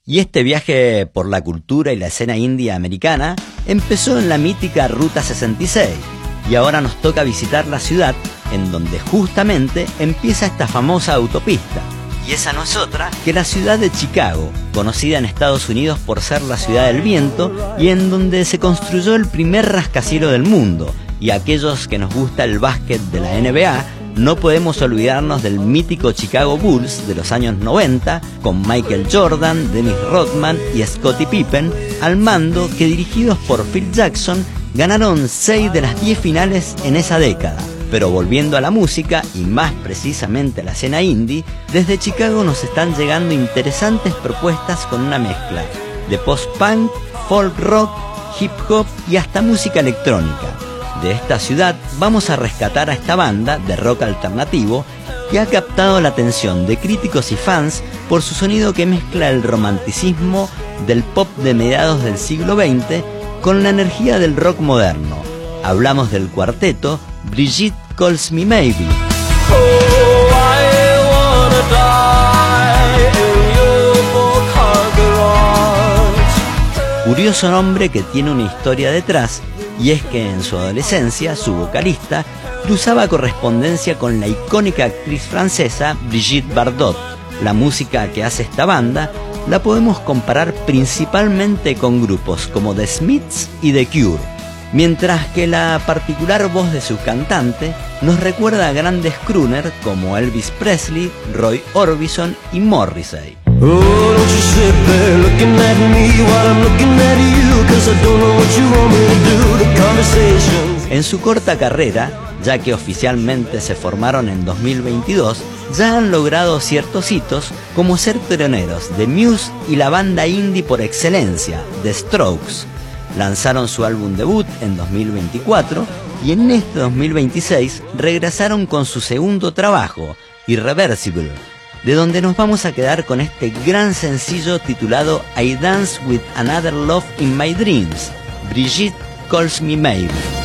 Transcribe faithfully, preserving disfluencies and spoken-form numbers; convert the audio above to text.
Y este viaje por la cultura y la escena india americana empezó en la mítica Ruta sesenta y seis, y ahora nos toca visitar la ciudad en donde justamente empieza esta famosa autopista. Y esa no es otra que la ciudad de Chicago, conocida en Estados Unidos por ser la ciudad del viento y en donde se construyó el primer rascacielos del mundo. Y aquellos que nos gusta el básquet de la N B A, no podemos olvidarnos del mítico Chicago Bulls de los años noventa, con Michael Jordan, Dennis Rodman y Scottie Pippen al mando, que dirigidos por Phil Jackson ganaron seis de las diez finales en esa década. Pero volviendo a la música, y más precisamente a la escena indie, desde Chicago nos están llegando interesantes propuestas con una mezcla de post-punk, folk rock, hip hop y hasta música electrónica. De esta ciudad vamos a rescatar a esta banda de rock alternativo que ha captado la atención de críticos y fans por su sonido que mezcla el romanticismo del pop de mediados del siglo veinte con la energía del rock moderno. Hablamos del cuarteto Brigitte Calls Me Maybe. Oh, I wanna die in your garage. Curioso nombre que tiene una historia detrás, y es que en su adolescencia su vocalista cruzaba correspondencia con la icónica actriz francesa Brigitte Bardot. La música que hace esta banda la podemos comparar principalmente con grupos como The Smiths y The Cure, mientras que la particular voz de su cantante nos recuerda a grandes crooners como Elvis Presley, Roy Orbison y Morrissey. Oh, don't you sit there looking at me while I'm looking at you, 'cause I don't know what you want me to do. The conversations. En su corta carrera, ya que oficialmente se formaron en dos mil veintidós, ya han logrado ciertos hitos como ser pioneros de Muse y la banda indie por excelencia, The Strokes. Lanzaron su álbum debut en dos mil veinticuatro y en este dos mil veintiséis regresaron con su segundo trabajo, Irreversible, de donde nos vamos a quedar con este gran sencillo titulado I Dance With Another Love In My Dreams, Brigitte Calls Me Maybe.